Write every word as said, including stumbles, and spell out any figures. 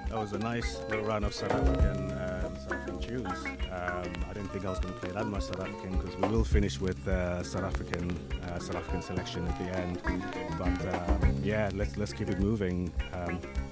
That was a nice little run of South African, um, South African tunes. Um, I didn't think I was going to play that much South African because we will finish with uh, South African, uh, South African selection at the end. But um, yeah, let's let's keep it moving. Um,